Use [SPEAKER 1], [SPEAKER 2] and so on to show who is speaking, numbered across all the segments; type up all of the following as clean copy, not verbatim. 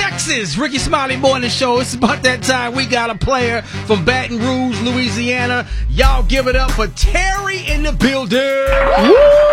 [SPEAKER 1] Texas. Ricky Smiley Morning Show. It's about that time. We got a player from Baton Rouge, Louisiana. Y'all give it up for Terry in the building. Woo!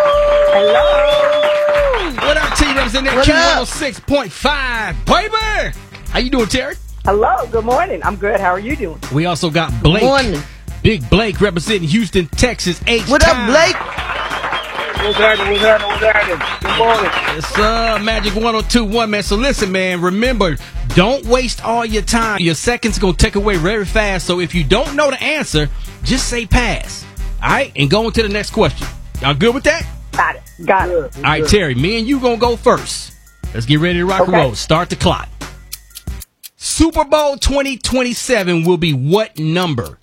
[SPEAKER 1] Hello. What up, T? Representing Q106.5. Baby. How you doing, Terry?
[SPEAKER 2] Hello. Good morning. I'm good. How are you doing?
[SPEAKER 1] We also got Blake.
[SPEAKER 3] Good morning.
[SPEAKER 1] Big Blake representing Houston, Texas.
[SPEAKER 3] What up, Blake?
[SPEAKER 4] What's happening? Good morning.
[SPEAKER 1] It's Magic 102.1, man. So listen, man, remember, don't waste all your time. Your seconds going to take away very fast. So if you don't know the answer, just say pass. All right? And go on to the next question. Y'all good with that?
[SPEAKER 2] Got it.
[SPEAKER 1] All right, Terry, me and you going to go first. Let's get ready to rock and roll. Start the clock. Super Bowl 2027 will be what number?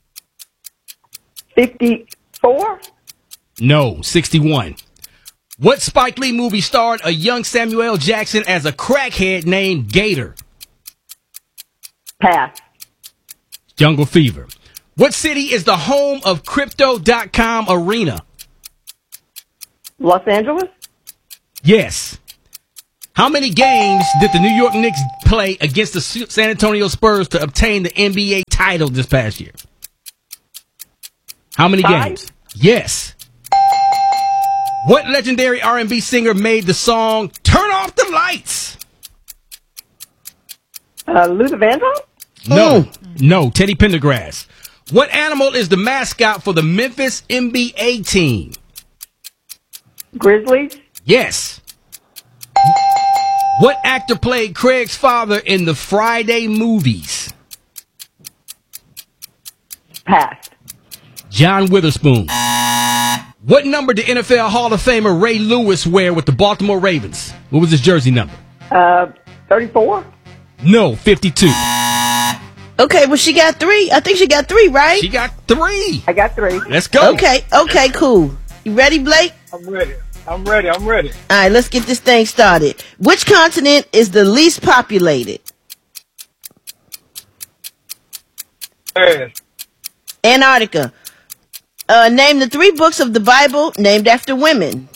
[SPEAKER 2] 54?
[SPEAKER 1] No, 61. What Spike Lee movie starred a young Samuel L. Jackson as a crackhead named Gator?
[SPEAKER 2] Pass.
[SPEAKER 1] Jungle Fever. What city is the home of Crypto.com Arena?
[SPEAKER 2] Los Angeles?
[SPEAKER 1] Yes. How many games did the New York Knicks play against the San Antonio Spurs to obtain the NBA title this past year? How many
[SPEAKER 2] 5?
[SPEAKER 1] games? Yes. What legendary R&B singer made the song Turn Off the Lights?
[SPEAKER 2] Luther Vandross?
[SPEAKER 1] No, Teddy Pendergrass. What animal is the mascot for the Memphis NBA team?
[SPEAKER 2] Grizzlies?
[SPEAKER 1] Yes. What actor played Craig's father in the Friday movies?
[SPEAKER 2] Pass.
[SPEAKER 1] John Witherspoon. What number did NFL Hall of Famer Ray Lewis wear with the Baltimore Ravens? What was his jersey number?
[SPEAKER 2] 34?
[SPEAKER 1] No, 52.
[SPEAKER 3] Okay, well, she got 3. I think she got 3, right?
[SPEAKER 1] She got 3.
[SPEAKER 2] I got 3.
[SPEAKER 1] Let's go.
[SPEAKER 3] Okay, cool. You ready, Blake?
[SPEAKER 4] I'm ready.
[SPEAKER 3] All right, let's get this thing started. Which continent is the least populated?
[SPEAKER 4] Pass.
[SPEAKER 3] Antarctica. Name the 3 books of the Bible named after women.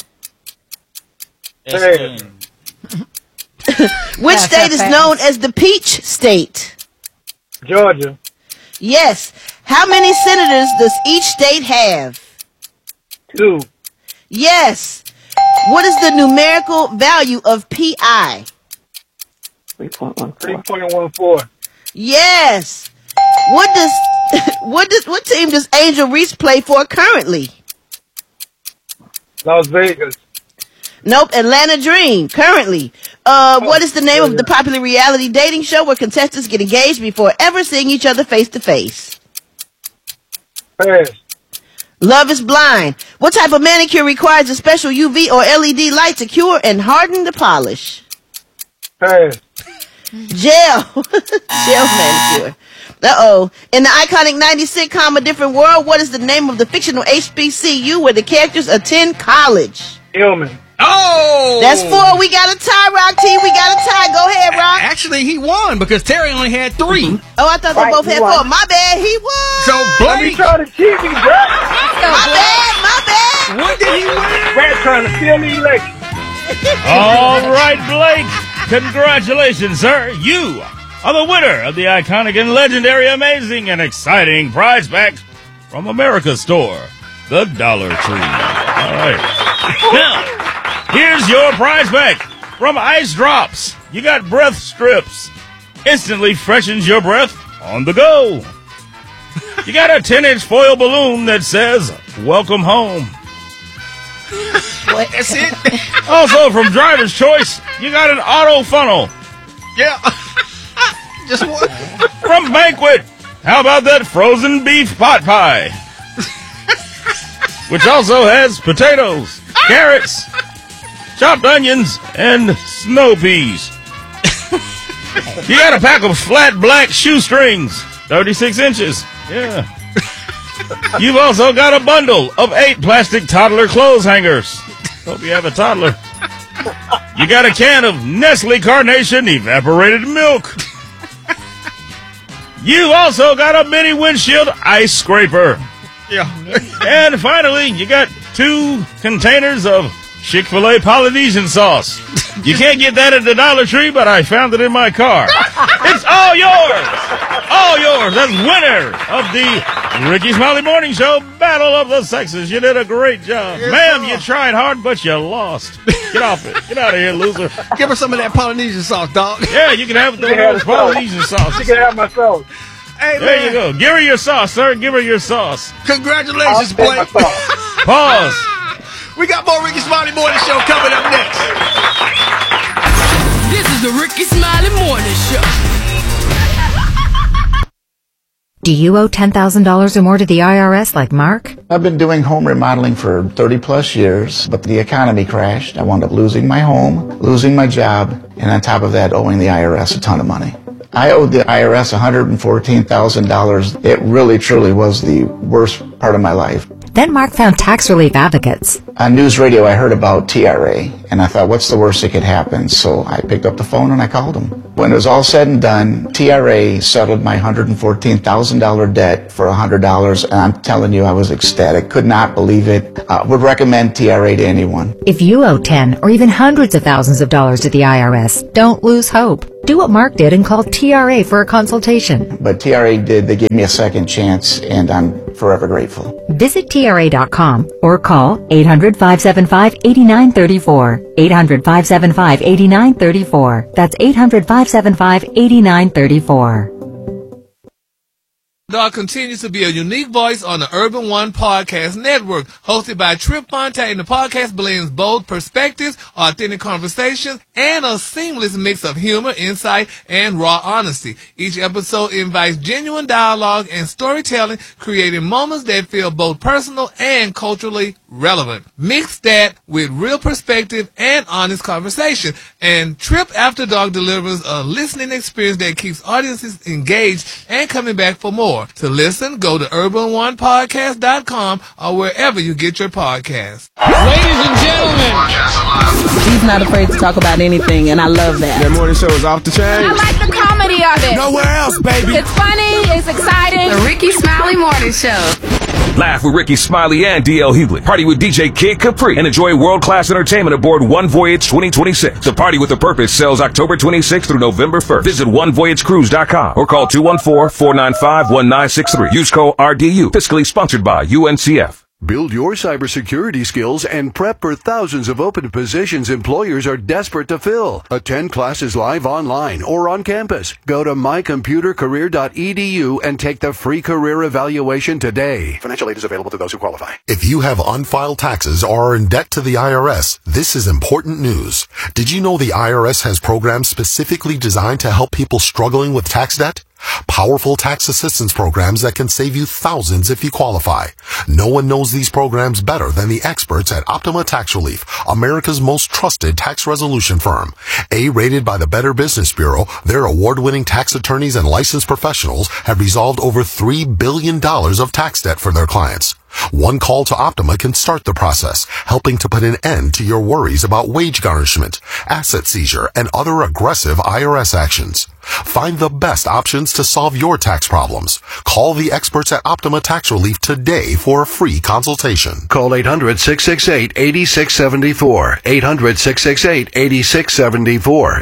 [SPEAKER 4] Pass.
[SPEAKER 3] Which state is known as the Peach State?
[SPEAKER 4] Georgia.
[SPEAKER 3] Yes. How many senators does each state have?
[SPEAKER 4] 2.
[SPEAKER 3] Yes. What is the numerical value of pi?
[SPEAKER 2] 3.14.
[SPEAKER 4] 3.14.
[SPEAKER 3] Yes. What team does Angel Reese play for currently?
[SPEAKER 4] Las Vegas.
[SPEAKER 3] Nope, Atlanta Dream currently. What is the name of the popular reality dating show where contestants get engaged before ever seeing each other face to face?
[SPEAKER 4] Pass.
[SPEAKER 3] Love is Blind. What type of manicure requires a special UV or LED light to cure and harden the polish?
[SPEAKER 4] Pass.
[SPEAKER 3] Gel manicure. In the iconic 90s sitcom A Different World, what is the name of the fictional HBCU where the characters attend college?
[SPEAKER 4] Hillman.
[SPEAKER 1] Oh!
[SPEAKER 3] That's 4. We got a tie, Rock T. We got a tie. Go ahead, Rock.
[SPEAKER 1] Actually, he won because Terry only had 3.
[SPEAKER 3] Oh, I thought they both had 4. My bad. He won.
[SPEAKER 1] So,
[SPEAKER 4] Don't be
[SPEAKER 1] Blake,
[SPEAKER 4] trying to cheat me, bro.
[SPEAKER 3] My bad.
[SPEAKER 1] what did he win?
[SPEAKER 4] Brad trying to steal the election.
[SPEAKER 5] All right, Blake. Congratulations, sir. You are the winner of the iconic and legendary, amazing, and exciting prize pack from America's store, the Dollar Tree. All right. Now, here's your prize pack from Ice Drops. You got breath strips. Instantly freshens your breath on the go. You got a 10-inch foil balloon that says, welcome home.
[SPEAKER 1] That's it?
[SPEAKER 5] Also, from Driver's Choice, you got an auto funnel.
[SPEAKER 1] Yeah. Just one.
[SPEAKER 5] From Banquet, how about that frozen beef pot pie? Which also has potatoes, carrots, chopped onions, and snow peas. You got a pack of flat black shoestrings, 36 inches. Yeah. You've also got a bundle of 8 plastic toddler clothes hangers. Hope you have a toddler. You got a can of Nestle Carnation evaporated milk. You also got a mini windshield ice scraper.
[SPEAKER 1] Yeah.
[SPEAKER 5] And finally, you got 2 containers of Chick-fil-A Polynesian sauce. You can't get that at the Dollar Tree, but I found it in my car. It's all yours. All yours. That's winner of the Ricky Smiley Morning Show Battle of the Sexes. You did a great job.
[SPEAKER 1] Yes,
[SPEAKER 5] Ma'am,
[SPEAKER 1] sir.
[SPEAKER 5] you tried hard, but you lost. Get off it. Get out of here, loser.
[SPEAKER 1] Give her some of that Polynesian sauce, dog.
[SPEAKER 5] Yeah, you can have the
[SPEAKER 4] Yeah,
[SPEAKER 5] Polynesian sauce.
[SPEAKER 4] You can have my sauce.
[SPEAKER 1] Hey,
[SPEAKER 5] There
[SPEAKER 1] man.
[SPEAKER 5] you go. Give her your sauce, sir. Give her your sauce.
[SPEAKER 1] Congratulations,
[SPEAKER 4] I'll take my
[SPEAKER 1] Blake.
[SPEAKER 4] sauce.
[SPEAKER 5] Pause.
[SPEAKER 1] We got more Ricky Smiley Morning Show coming up next.
[SPEAKER 6] This is the Ricky Smiley Morning Show.
[SPEAKER 7] Do you owe $10,000 or more to the IRS like Mark?
[SPEAKER 8] I've been doing home remodeling for 30 plus years, but the economy crashed. I wound up losing my home, losing my job, and on top of that, owing the IRS a ton of money. I owed the IRS $114,000. It really, truly was the worst part of my life.
[SPEAKER 7] Then Mark found tax relief advocates.
[SPEAKER 8] On news radio, I heard about TRA, and I thought, what's the worst that could happen? So I picked up the phone and I called them. When it was all said and done, TRA settled my $114,000 debt for $100, and I'm telling you, I was ecstatic. Could not believe it. Would recommend TRA to anyone.
[SPEAKER 7] If you owe 10 or even hundreds of thousands of dollars to the IRS, don't lose hope. Do what Mark did and call TRA for a consultation.
[SPEAKER 8] But TRA did. They gave me a second chance, and I'm forever grateful.
[SPEAKER 7] Visit TRA.com or call 800-575-8934. 800-575-8934. That's 800-575-8934.
[SPEAKER 9] Dog continues to be a unique voice on the Urban One Podcast Network, hosted by Trip Fontaine. The podcast blends bold perspectives, authentic conversations, and a seamless mix of humor, insight, and raw honesty. Each episode invites genuine dialogue and storytelling, creating moments that feel both personal and culturally relevant. Mix that with real perspective and honest conversation. And Trip After Dark delivers a listening experience that keeps audiences engaged and coming back for more. To listen, go to urbanonepodcast.com or wherever you get your podcasts.
[SPEAKER 1] Ladies and gentlemen.
[SPEAKER 10] He's not afraid to talk about anything, and I love that.
[SPEAKER 11] That morning show is off the chain.
[SPEAKER 6] I like the comedy of it.
[SPEAKER 11] Nowhere else, baby.
[SPEAKER 6] It's funny, it's exciting. The Ricky Smiley Morning Show.
[SPEAKER 12] Laugh with Ricky Smiley and DL Hughley. Party with DJ Kid Capri and enjoy world-class entertainment aboard One Voyage 2026. The Party with a Purpose sails October 26th through November 1st. Visit OneVoyageCruise.com or call 214-495-1963. Use code RDU. Fiscally sponsored by UNCF.
[SPEAKER 13] Build your cybersecurity skills and prep for thousands of open positions employers are desperate to fill. Attend classes live online or on campus. Go to mycomputercareer.edu and take the free career evaluation today. Financial aid is available to those who qualify.
[SPEAKER 14] If you have unfiled taxes or are in debt to the IRS, this is important news. Did you know the IRS has programs specifically designed to help people struggling with tax debt? Powerful tax assistance programs that can save you thousands if you qualify. No one knows these programs better than the experts at Optima Tax Relief, America's most trusted tax resolution firm. A-rated by the Better Business Bureau, their award-winning tax attorneys and licensed professionals have resolved over $3 billion of tax debt for their clients. One call to Optima can start the process, helping to put an end to your worries about wage garnishment, asset seizure, and other aggressive IRS actions. Find the best options to solve your tax problems. Call the experts at Optima Tax Relief today for a free consultation.
[SPEAKER 13] Call 800-668-8674. 800-668-8674.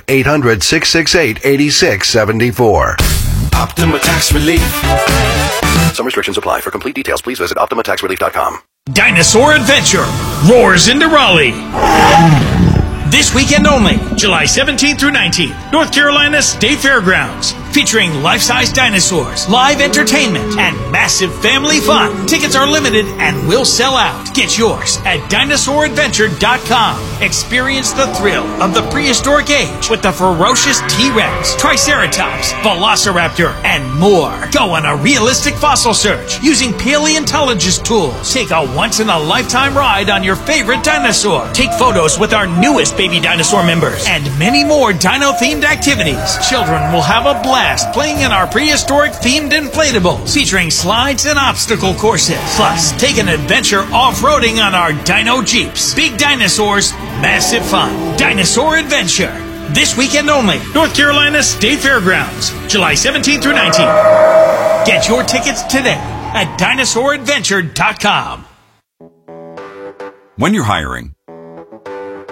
[SPEAKER 13] 800-668-8674.
[SPEAKER 11] Optima Tax Relief.
[SPEAKER 13] Some restrictions apply. For complete details, please visit OptimaTaxRelief.com.
[SPEAKER 15] Dinosaur Adventure roars into Raleigh. This weekend only, July 17th through 19th, North Carolina State Fairgrounds. Featuring life-size dinosaurs, live entertainment, and massive family fun. Tickets are limited and will sell out. Get yours at DinosaurAdventure.com. Experience the thrill of the prehistoric age with the ferocious T-Rex, Triceratops, Velociraptor, and more. Go on a realistic fossil search using paleontologist tools. Take a once-in-a-lifetime ride on your favorite dinosaur. Take photos with our newest baby dinosaur members and many more dino-themed activities. Children will have a blast playing in our prehistoric themed inflatables featuring slides and obstacle courses. Plus, take an adventure off-roading on our dino jeeps. Big dinosaurs, massive fun. Dinosaur Adventure. This weekend only, North Carolina State Fairgrounds, July 17th through 19th. Get your tickets today at DinosaurAdventure.com.
[SPEAKER 16] When you're hiring,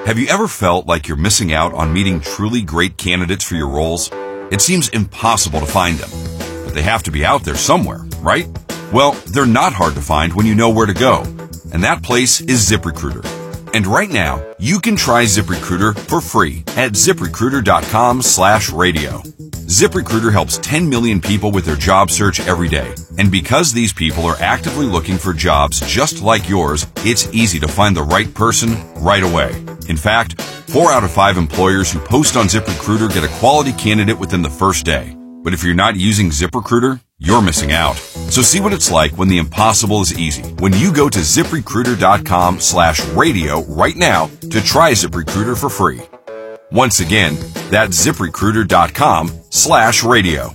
[SPEAKER 16] Have you ever felt like you're missing out on meeting truly great candidates for your roles? It seems impossible to find them, but they have to be out there somewhere, right? Well, they're not hard to find when you know where to go, and that place is ZipRecruiter. And right now, you can try ZipRecruiter for free at ZipRecruiter.com/radio. ZipRecruiter helps 10 million people with their job search every day. And because these people are actively looking for jobs just like yours, it's easy to find the right person right away. In fact, 4 out of 5 employers who post on ZipRecruiter get a quality candidate within the first day. But if you're not using ZipRecruiter, you're missing out. So see what it's like when the impossible is easy. When you go to ZipRecruiter.com/radio right now to try ZipRecruiter for free. Once again, that's ZipRecruiter.com/radio.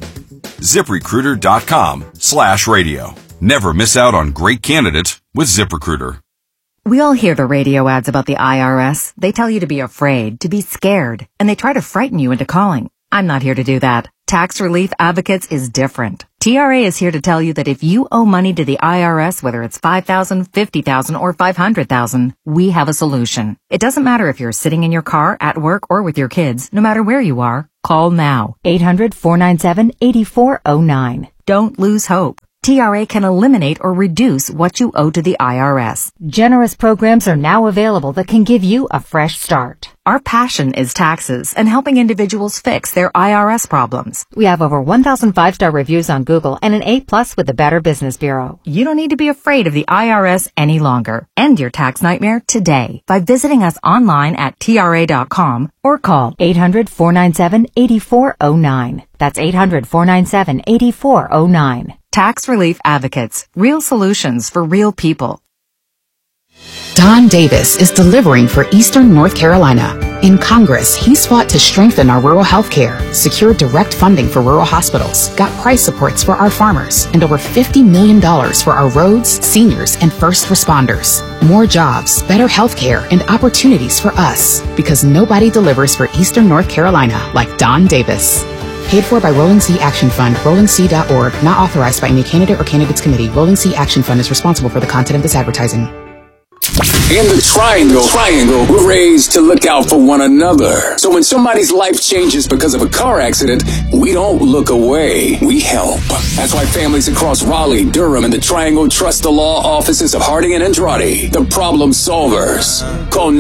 [SPEAKER 16] ZipRecruiter.com/radio. Never miss out on great candidates with ZipRecruiter.
[SPEAKER 7] We all hear the radio ads about the IRS. They tell you to be afraid, to be scared, and they try to frighten you into calling. I'm not here to do that. Tax Relief Advocates is different. TRA is here to tell you that if you owe money to the IRS, whether it's $5,000, $50,000, or $500,000, we have a solution. It doesn't matter if you're sitting in your car, at work, or with your kids. No matter where you are, call now. 800-497-8409. Don't lose hope. TRA can eliminate or reduce what you owe to the IRS. Generous programs are now available that can give you a fresh start. Our passion is taxes and helping individuals fix their IRS problems. We have over 1,000 5-star reviews on Google and an A+ with the Better Business Bureau. You don't need to be afraid of the IRS any longer. End your tax nightmare today by visiting us online at TRA.com or call 800-497-8409. That's 800-497-8409. Tax Relief Advocates. Real solutions for real people.
[SPEAKER 17] Don Davis is delivering for Eastern North Carolina. In Congress, he's fought to strengthen our rural health care, secured direct funding for rural hospitals, got price supports for our farmers, and over $50 million for our roads, seniors, and first responders. More jobs, better health care, and opportunities for us, because nobody delivers for Eastern North Carolina like Don Davis. Paid for by Rolling Sea Action Fund, RollingSea.org, not authorized by any candidate or candidates committee. Rolling Sea Action Fund is responsible for the content of this advertising.
[SPEAKER 18] In the triangle, we're raised to look out for one another. So when somebody's life changes because of a car accident, we don't look away. We help. That's why families across Raleigh, Durham, and the Triangle trust the law offices of Harding and Andrade, the problem solvers. Call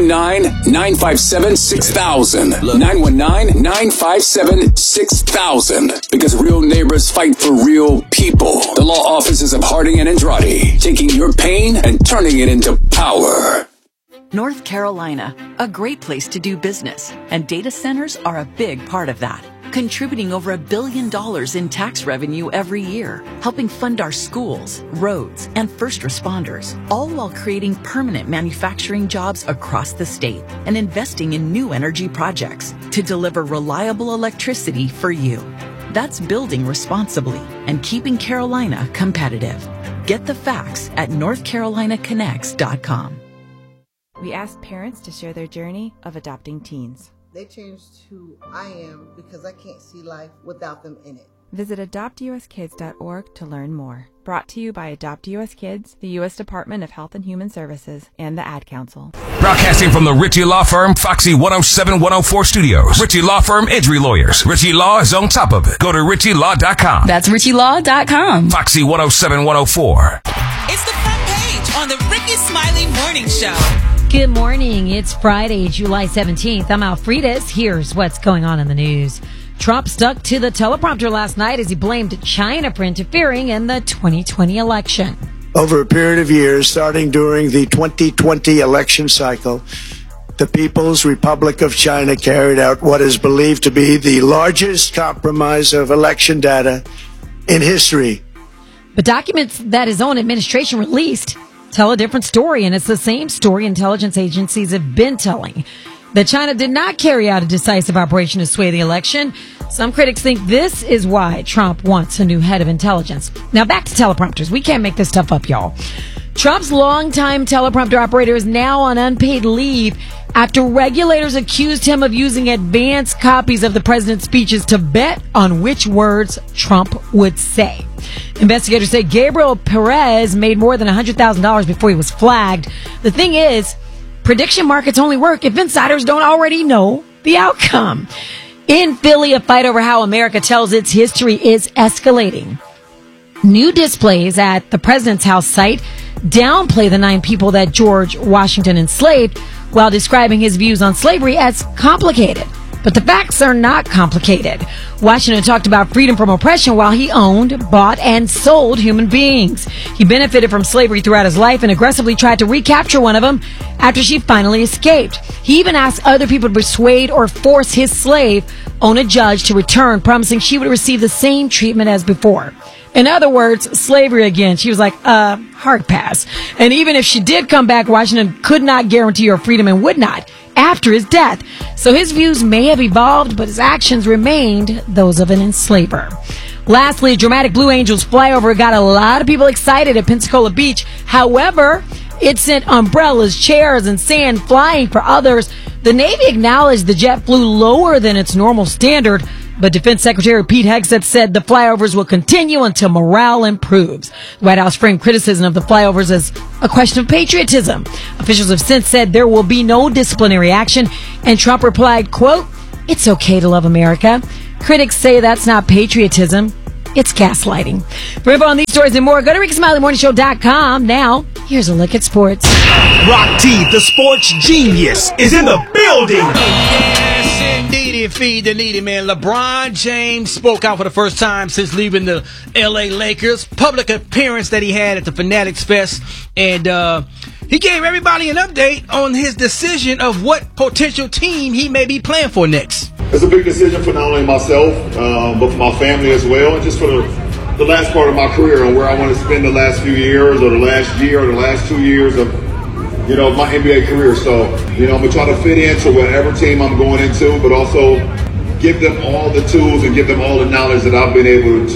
[SPEAKER 18] 919-957-6000. 919-957-6000. Because real neighbors fight for real people. The law offices of Harding and Andrade, taking your pain and turning it into power.
[SPEAKER 19] North Carolina, a great place to do business, and data centers are a big part of that, contributing over $1 billion in tax revenue every year, helping fund our schools, roads, and first responders, all while creating permanent manufacturing jobs across the state and investing in new energy projects to deliver reliable electricity for you. That's building responsibly and keeping Carolina competitive. Get the facts at NorthCarolinaConnects.com.
[SPEAKER 20] We asked parents to share their journey of adopting teens.
[SPEAKER 21] They changed who I am because I can't see life without them in it.
[SPEAKER 20] Visit AdoptUSKids.org to learn more. Brought to you by Adopt US Kids, the U.S. Department of Health and Human Services, and the Ad Council.
[SPEAKER 12] Broadcasting from the Ritchie Law Firm, Foxy 107-104 Studios. Ritchie Law Firm, Edry Lawyers. Ritchie Law is on top of it. Go to RitchieLaw.com.
[SPEAKER 6] That's RitchieLaw.com.
[SPEAKER 12] Foxy 107-104.
[SPEAKER 22] It's the front page on the Ricky Smiley Morning Show.
[SPEAKER 23] Good morning. It's Friday, July 17th. I'm Alfredas. Here's what's going on in the news. Trump stuck to the teleprompter last night as he blamed China for interfering in the 2020 election.
[SPEAKER 24] Over a period of years, starting during the 2020 election cycle, the People's Republic of China carried out what is believed to be the largest compromise of election data in history.
[SPEAKER 23] But documents that his own administration released tell a different story, and it's the same story intelligence agencies have been telling. That China did not carry out a decisive operation to sway the election. Some critics think this is why Trump wants a new head of intelligence. Now back to teleprompters. We can't make this stuff up, y'all. Trump's longtime teleprompter operator is now on unpaid leave after regulators accused him of using advanced copies of the president's speeches to bet on which words Trump would say. Investigators say Gabriel Perez made more than $100,000 before he was flagged. The thing is, prediction markets only work if insiders don't already know the outcome. In Philly, a fight over how America tells its history is escalating. New displays at the President's House site downplay the 9 people that George Washington enslaved while describing his views on slavery as complicated. But the facts are not complicated. Washington talked about freedom from oppression while he owned, bought, and sold human beings. He benefited from slavery throughout his life and aggressively tried to recapture one of them after she finally escaped. He even asked other people to persuade or force his slave, own a judge, to return, promising she would receive the same treatment as before. In other words, slavery again. She was like, hard pass. And even if she did come back, Washington could not guarantee her freedom and would not after his death. So his views may have evolved, but his actions remained those of an enslaver. Lastly, a dramatic Blue Angels flyover got a lot of people excited at Pensacola Beach. However, it sent umbrellas, chairs, and sand flying for others. The Navy acknowledged the jet flew lower than its normal standard, but Defense Secretary Pete Hegseth said the flyovers will continue until morale improves. The White House framed criticism of the flyovers as a question of patriotism. Officials have since said there will be no disciplinary action, and Trump replied, quote, "It's okay to love America." Critics say that's not patriotism, it's gaslighting. For info on these stories and more, go to RickySmileyMorningShow.com. Now, here's a look at sports.
[SPEAKER 11] Rock T, the sports genius, is in the building.
[SPEAKER 1] Yes, indeed, feed the needy, man. LeBron James spoke out for the first time since leaving the L.A. Lakers. Public appearance that he had at the Fanatics Fest. And he gave everybody an update on his decision of what potential team he may be playing for next.
[SPEAKER 2] It's a big decision for not only myself, but for my family as well, and just for the last part of my career and where I want to spend the last few years or the last year or the last 2 years of, my NBA career. So, I'm going to try to fit into whatever team I'm going into, but also give them all the tools and give them all the knowledge that I've been able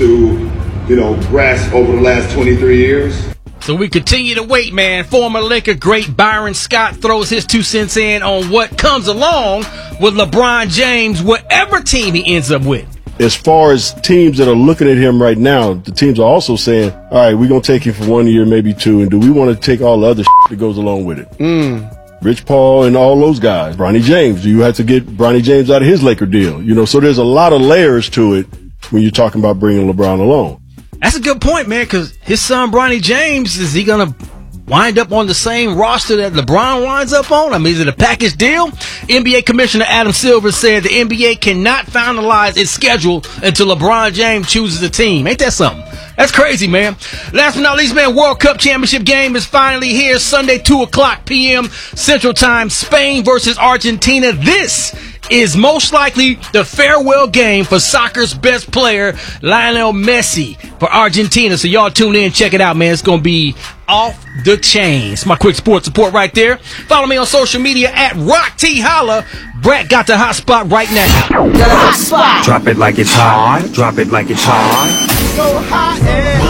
[SPEAKER 2] to, grasp over the last 23 years.
[SPEAKER 1] So we continue to wait, man. Former Laker great Byron Scott throws his 2 cents in on what comes along with LeBron James, whatever team he ends up with.
[SPEAKER 3] As far as teams that are looking at him right now, the teams are also saying, all right, we're going to take him for 1 year, maybe 2, and do we want to take all the other that goes along with it? Rich Paul and all those guys. Bronny James, do you have to get Bronny James out of his Laker deal? So there's a lot of layers to it when you're talking about bringing LeBron along.
[SPEAKER 1] That's a good point, man, because his son, Bronny James, is he going to wind up on the same roster that LeBron winds up on? I mean, is it a package deal? NBA Commissioner Adam Silver said the NBA cannot finalize its schedule until LeBron James chooses a team. Ain't that something? That's crazy, man. Last but not least, man, World Cup Championship game is finally here. Sunday, 2:00 p.m. Central Time, Spain versus Argentina. This is most likely the farewell game for soccer's best player, Lionel Messi, for Argentina. So y'all tune in, check it out, man. It's going to be off the chain. It's my quick sports report right there. Follow me on social media at Rock T Holla. Brett got the hot spot right now.
[SPEAKER 11] Hot spot. Drop it like it's hot. Drop it like it's hot.
[SPEAKER 21] So hot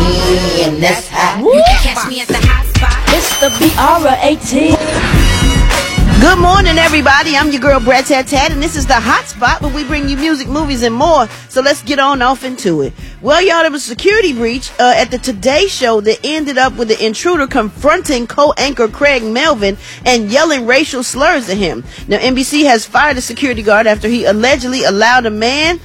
[SPEAKER 21] and that's hot.
[SPEAKER 22] You can catch me at the hot spot.
[SPEAKER 4] It's the BR18.
[SPEAKER 21] Good morning, everybody. I'm your girl, Brett Tat Tat, and this is the Hot Spot, where we bring you music, movies, and more. So let's get on off into it. Well, y'all, there was a security breach at the Today Show that ended up with the intruder confronting co-anchor Craig Melvin and yelling racial slurs at him. Now, NBC has fired a security guard after he allegedly allowed a man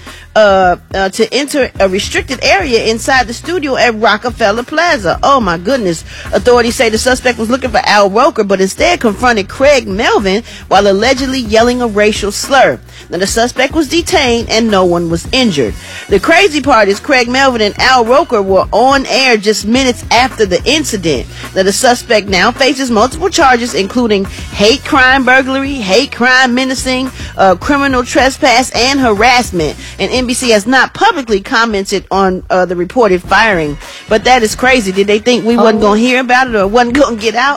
[SPEAKER 21] to enter a restricted area inside the studio at Rockefeller Plaza. Oh my goodness. Authorities say the suspect was looking for Al Roker, but instead confronted Craig Melvin while allegedly yelling a racial slur. Now, the suspect was detained and no one was injured. The crazy part is Craig Melvin and Al Roker were on air just minutes after the incident. Now, the suspect now faces multiple charges, including hate crime burglary, hate crime menacing, criminal trespass, and harassment. And NBC has not publicly commented on the reported firing, but that is crazy. Did they think we wasn't going to hear about it or wasn't going to get out?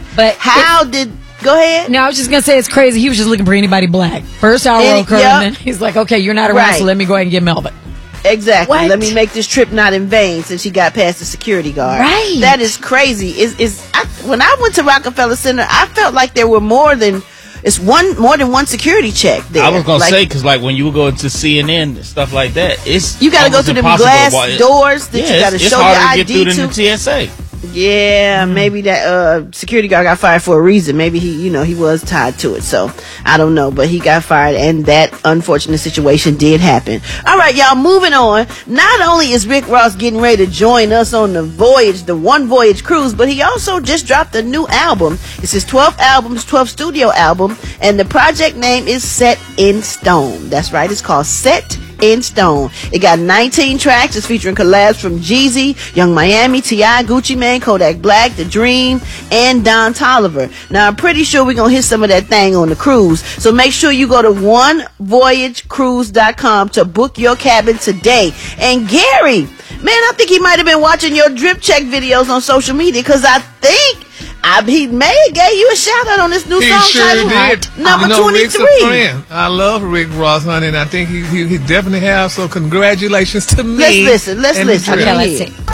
[SPEAKER 21] Go ahead.
[SPEAKER 23] No, I was just going to say it's crazy. He was just looking for anybody black. First Al Roker, and then he's like, okay, you're not around, so let me go ahead and get Melvin.
[SPEAKER 21] Exactly. What? Let me make this trip not in vain since he got past the security guard.
[SPEAKER 23] Right.
[SPEAKER 21] That is crazy. When I went to Rockefeller Center, I felt like there were more than one security check there.
[SPEAKER 5] I was gonna say, because when you go to CNN and stuff like that,
[SPEAKER 21] you got to go through them glass doors that you got to show your ID
[SPEAKER 5] to. It's harder to get through than the TSA.
[SPEAKER 21] Yeah, maybe that security guard got fired for a reason. Maybe he was tied to it. So I don't know, but he got fired, and that unfortunate situation did happen. All right, y'all, moving on. Not only is Rick Ross getting ready to join us on the voyage, the One Voyage cruise, but he also just dropped a new album. It's his 12th studio album, and the project name is Set in Stone. That's right, it's called Set in Stone. It got 19 tracks. It's featuring collabs from Jeezy, Young Miami, T.I., Gucci Mane, Kodak Black, The Dream, and Don Toliver. Now, I'm pretty sure we're going to hit some of that thing on the cruise. So make sure you go to onevoyagecruise.com to book your cabin today. And Gary, man, I think he might have been watching your drip check videos on social media, because I think he may have gave you a shout out on this new song.
[SPEAKER 8] He sure did.
[SPEAKER 21] Number 23.
[SPEAKER 8] Rick's a friend. I love Rick Ross, honey, and I think he definitely has. So congratulations to me.
[SPEAKER 21] Let's listen.
[SPEAKER 23] Okay, let's see.